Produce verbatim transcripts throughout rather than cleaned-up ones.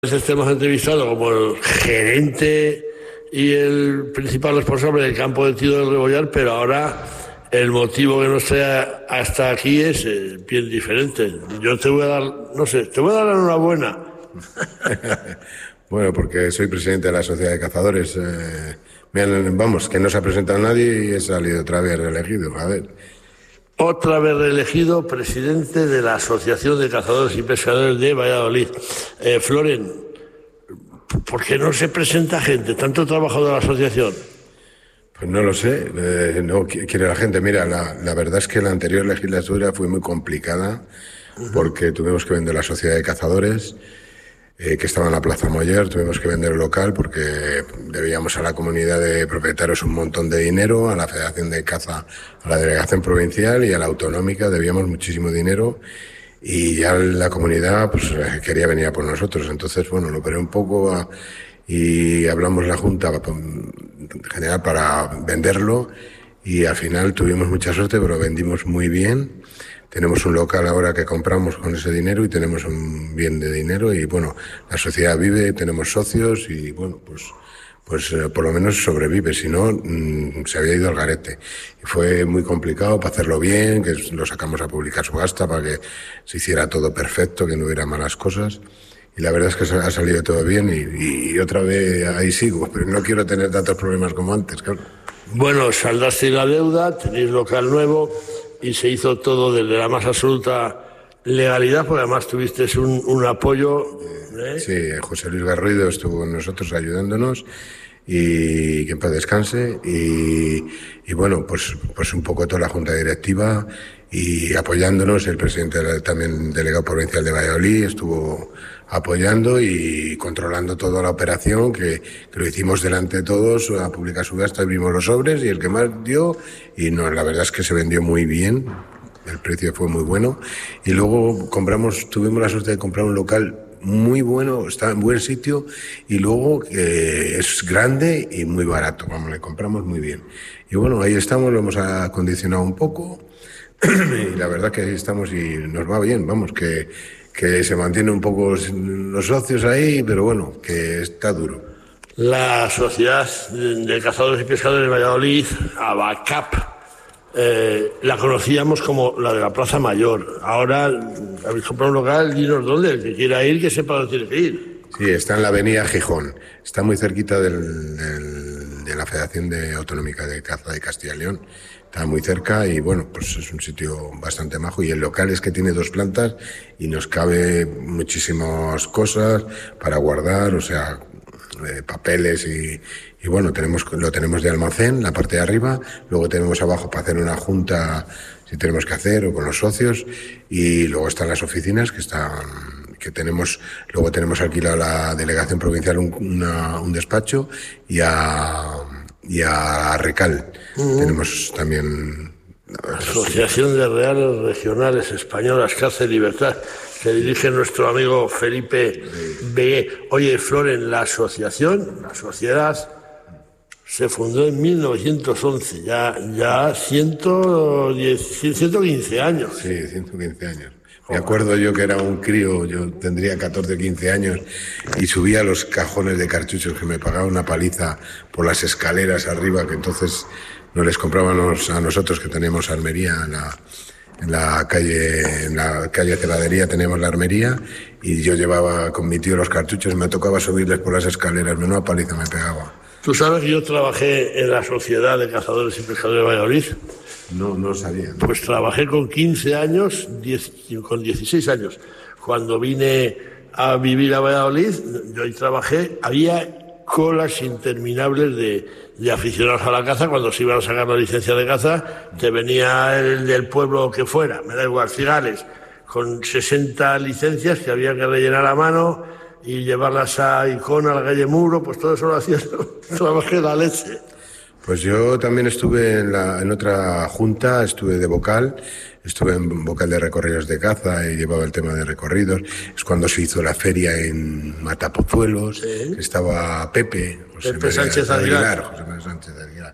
Te hemos entrevistado como el gerente y el principal responsable del campo de tiro del Rebollar, pero ahora el motivo que nos trae hasta aquí es eh, bien diferente. Yo te voy a dar, no sé, te voy a dar la enhorabuena. Bueno, porque soy presidente de la Sociedad de Cazadores. Eh, me han, vamos, que no se ha presentado nadie y he salido otra vez reelegido. A ver. Otra vez reelegido presidente de la Asociación de Cazadores y Pescadores de Valladolid. Eh, Floren, ¿por qué no se presenta gente? ¿Tanto trabajo de la asociación? Pues no lo sé, eh, no quiere la gente. Mira, la, la verdad es que la anterior legislatura fue muy complicada uh-huh. porque tuvimos que vender la Sociedad de Cazadores, eh, que estaba en la Plaza Moller, tuvimos que vender el local porque debíamos a la comunidad de propietarios un montón de dinero, a la Federación de Caza, a la Delegación Provincial y a la Autonómica debíamos muchísimo dinero y ya la comunidad pues quería venir a por nosotros. Entonces, bueno, lo paré un poco a, y hablamos la Junta en general para venderlo y al final tuvimos mucha suerte, pero vendimos muy bien. Tenemos un local ahora que compramos con ese dinero y tenemos un bien de dinero y bueno, la sociedad vive, tenemos socios y bueno, pues pues eh, por lo menos sobrevive, si no mmm, se había ido al garete. Y fue muy complicado para hacerlo bien, que lo sacamos a publicar subasta para que se hiciera todo perfecto, que no hubiera malas cosas. Y la verdad es que ha salido todo bien y, y otra vez ahí sigo, pero no quiero tener tantos problemas como antes, claro. Bueno, saldasteis la deuda, tenéis local nuevo y se hizo todo desde la más absoluta legalidad, porque además tuvisteis un, un apoyo. ¿eh? Sí, José Luis Garrido estuvo con nosotros ayudándonos y que en paz descanse y, y bueno, pues, pues un poco toda la Junta Directiva y apoyándonos, el presidente también delegado provincial de Valladolid estuvo apoyando y controlando toda la operación, que, que lo hicimos delante de todos, a publicar subasta, abrimos los sobres y el que más dio, y no, la verdad es que se vendió muy bien, el precio fue muy bueno, y luego compramos, tuvimos la suerte de comprar un local muy bueno, está en buen sitio, y luego eh, es grande y muy barato, vamos, le compramos muy bien. Y bueno, ahí estamos, lo hemos acondicionado un poco, y la verdad que ahí estamos y nos va bien, vamos, que, que se mantiene un poco los socios ahí, pero bueno, que está duro. La Sociedad de Cazadores y Pescadores de Valladolid, ABACAP, eh, la conocíamos como la de la Plaza Mayor. Ahora habéis comprado un local, dinos dónde, el que quiera ir, que sepa dónde tiene que ir. Sí, está en la avenida Gijón, está muy cerquita del, del, de la Federación de Autonómica de Caza de Castilla y León. Está muy cerca y bueno, pues es un sitio bastante majo y el local es que tiene dos plantas y nos cabe muchísimas cosas para guardar, o sea, eh, papeles y, y bueno, tenemos lo tenemos de almacén, la parte de arriba, luego tenemos abajo para hacer una junta si tenemos que hacer o con los socios y luego están las oficinas que están que tenemos, luego tenemos alquilado a la Delegación Provincial un, una, un despacho y a y a Recal. Uh-huh. Tenemos también Asociación de Reales Regionales Españolas Caza y Libertad, que dirige nuestro amigo Felipe Begué. Oye, Floren, la asociación, la sociedad se fundó en mil novecientos once, ya, ya ciento diez, ciento quince años. Sí, ciento quince años. Me acuerdo yo que era un crío, yo tendría catorce, quince años y subía los cajones de cartuchos que me pagaba una paliza por las escaleras arriba, que entonces nos les comprábamos a nosotros que teníamos armería en la, en la calle, en la calle Celadería teníamos la armería y yo llevaba con mi tío los cartuchos y me tocaba subirles por las escaleras, menuda paliza me pegaba. ¿Tú sabes que yo trabajé en la Sociedad de Cazadores y Pescadores de Valladolid? No, no sabía. Pues trabajé con quince años, diez, con dieciséis años. Cuando vine a vivir a Valladolid, yo ahí trabajé, había colas interminables de, de aficionados a la caza. Cuando se iban a sacar la licencia de caza, te venía el del pueblo que fuera, me da igual, Cigales, con sesenta licencias que había que rellenar a mano y llevarlas a Icona, a la calle Muro, pues todo eso lo hacía, trabajé la leche. Pues yo también estuve en, la, en otra junta, estuve de vocal, estuve en vocal de recorridos de caza y llevaba el tema de recorridos. Es cuando se hizo la feria en Matapozuelos, sí. Estaba Pepe, José Pepe Sánchez Aguilar. José Sánchez Aguilar.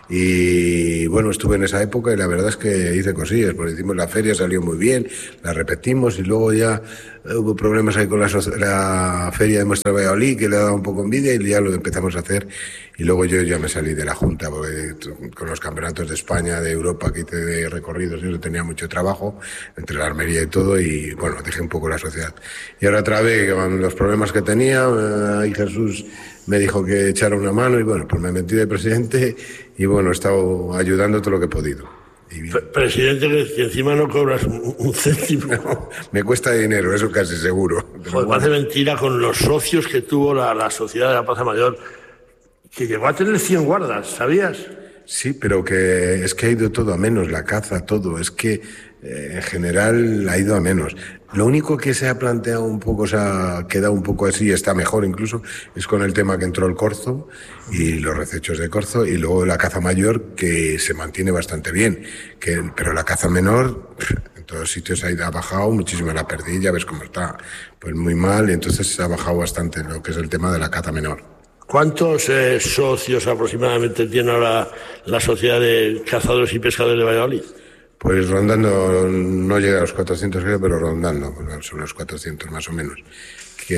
Y bueno, estuve en esa época y la verdad es que hice cosillas, porque hicimos la feria, salió muy bien, la repetimos y luego ya hubo problemas ahí con la, la feria de Muestra Valladolid, que le daba un poco envidia y ya lo empezamos a hacer. Y luego yo ya me salí de la Junta, porque con los campeonatos de España, de Europa, que hice de recorridos, yo tenía mucho trabajo, entre la armería y todo, y bueno, dejé un poco la sociedad. Y ahora otra vez, con los problemas que tenía, ahí Jesús me dijo que echara una mano y bueno, pues me metí de presidente y bueno, he estado ayudando todo lo que he podido. Y presidente, que encima no cobras un, un céntimo. No, me cuesta dinero, eso casi seguro. Joder, parece mentira con los socios que tuvo la, la Sociedad de la Plaza Mayor, que llegó a tener cien guardas, ¿sabías? Sí, pero que es que ha ido todo a menos, la caza, todo. Es que eh, en general ha ido a menos. Lo único que se ha planteado un poco, se ha quedado un poco así, está mejor incluso, es con el tema que entró el corzo y los recechos de corzo, y luego la caza mayor, que se mantiene bastante bien. Que, pero la caza menor, en todos sitios ha, ido, ha bajado muchísimo, la perdí, ya ves cómo está, pues muy mal, y entonces se ha bajado bastante lo que es el tema de la caza menor. ¿Cuántos eh, socios aproximadamente tiene ahora la Sociedad de Cazadores y Pescadores de Valladolid? Pues rondando, no llega a los cuatrocientos, creo, pero rondando, son los cuatrocientos más o menos. Que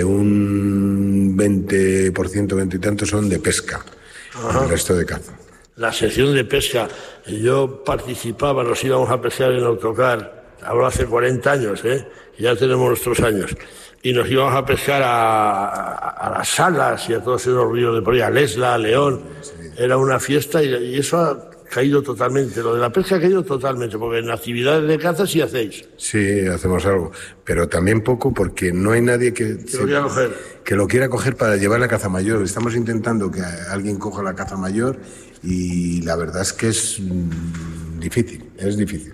un veinte por ciento, veinte y tantos son de pesca, ajá, el resto de caza. La sección de pesca, yo participaba, nos íbamos a pescar en autocar, ahora hace cuarenta años, ¿eh? Ya tenemos nuestros años. Y nos íbamos a pescar a, a, a las Salas y a todos esos ríos de por ahí, a Lesla, a León. Era una fiesta y, y eso ha caído totalmente. Lo de la pesca ha caído totalmente, porque en actividades de caza sí hacéis. Sí, hacemos algo, pero también poco porque no hay nadie que, que, se, lo, quiera coger. que lo quiera coger para llevar la caza mayor. Estamos intentando que alguien coja la caza mayor y la verdad es que es mmm, difícil, es difícil.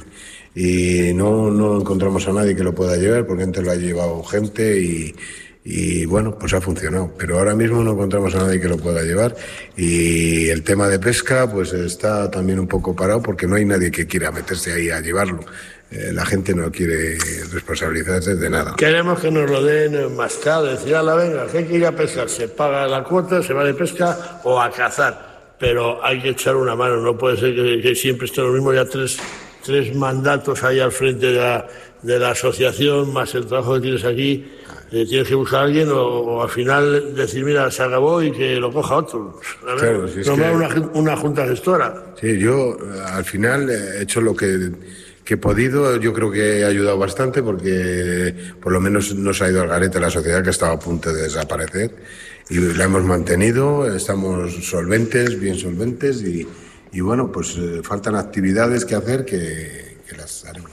Y no, no encontramos a nadie que lo pueda llevar, porque antes lo ha llevado gente y, y bueno, pues ha funcionado. Pero ahora mismo no encontramos a nadie que lo pueda llevar, y el tema de pesca pues está también un poco parado porque no hay nadie que quiera meterse ahí a llevarlo. Eh, la gente no quiere responsabilizarse de nada. Queremos que nos lo den mascado, decir, ala, venga, que hay que ir a pescar, se paga la cuota, se va de pesca o a cazar, pero hay que echar una mano, no puede ser que, que siempre esté lo mismo, ya tres... tres mandatos ahí al frente de la, de la asociación, más el trabajo que tienes aquí, eh, tienes que buscar a alguien o, o al final decir, mira, se acabó y que lo coja otro. Claro, si es no que... una, una junta gestora. Sí, yo al final he hecho lo que, que he podido, yo creo que he ayudado bastante porque por lo menos no se ha ido al garete la sociedad, que estaba a punto de desaparecer, y la hemos mantenido, estamos solventes, bien solventes, y Y bueno, pues eh, faltan actividades que hacer que, que las haremos.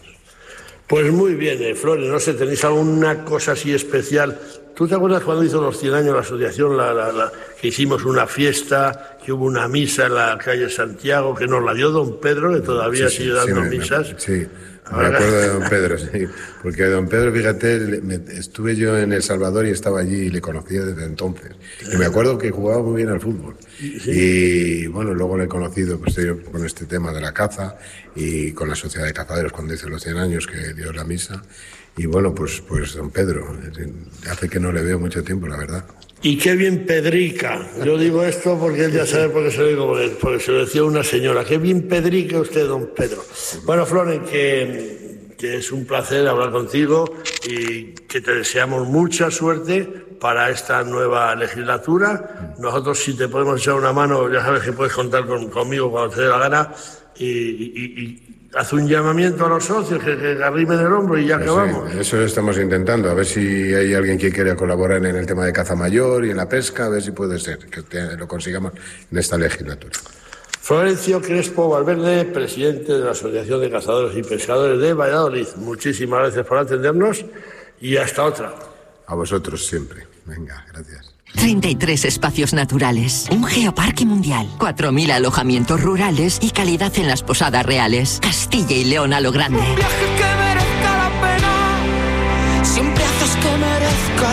Pues muy bien, eh, Flores, no sé, ¿tenéis alguna cosa así especial? ¿Tú te acuerdas cuando hizo los cien años la asociación, la, la, la, que hicimos una fiesta, que hubo una misa en la calle Santiago, que nos la dio don Pedro, que todavía sí, sigue sí, dando sí, misas? Me, sí, me acuerdo de don Pedro, sí. Porque don Pedro, fíjate, me, estuve yo en El Salvador y estaba allí y le conocía desde entonces. Y me acuerdo que jugaba muy bien al fútbol. ¿Sí? Y bueno, luego le he conocido pues, con este tema de la caza y con la Sociedad de Cazadores cuando hizo los cien años que dio la misa. Y bueno, pues, pues don Pedro, hace que no le veo mucho tiempo, la verdad. Y qué bien pedrica. Yo digo esto porque él ya sabe por qué se lo digo, porque se lo decía una señora. Qué bien pedrica usted, don Pedro. Bueno, Floren, que, que es un placer hablar contigo y que te deseamos mucha suerte para esta nueva legislatura. Nosotros, si te podemos echar una mano, ya sabes que puedes contar con, conmigo cuando te dé la gana, y, y, y haz un llamamiento a los socios que, que arrimen el hombro y ya que sí, vamos. Eso estamos intentando, a ver si hay alguien que quiera colaborar en el tema de caza mayor y en la pesca, a ver si puede ser, que te, lo consigamos en esta legislatura. Florencio Crespo Valverde, presidente de la Asociación de Cazadores y Pescadores de Valladolid. Muchísimas gracias por atendernos y hasta otra. A vosotros siempre. Venga, gracias. treinta y tres espacios naturales, un geoparque mundial, cuatro mil alojamientos rurales y calidad en las posadas reales. Castilla y León a lo grande. Un viaje que merezca la pena, siempre haces que merezca la pena.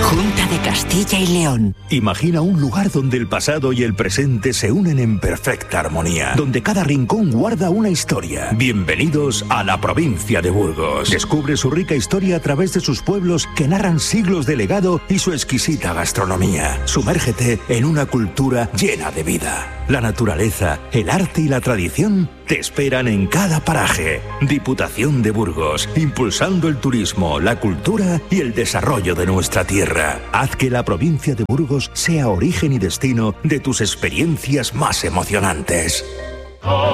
Junta de Castilla y León. Imagina un lugar donde el pasado y el presente se unen en perfecta armonía, donde cada rincón guarda una historia. Bienvenidos a la provincia de Burgos. Descubre su rica historia a través de sus pueblos que narran siglos de legado y su exquisita gastronomía. Sumérgete en una cultura llena de vida. La naturaleza, el arte y la tradición te esperan en cada paraje. Diputación de Burgos, impulsando el turismo, la cultura y el desarrollo de nuestra tierra. Haz que la provincia de Burgos sea origen y destino de tus experiencias más emocionantes.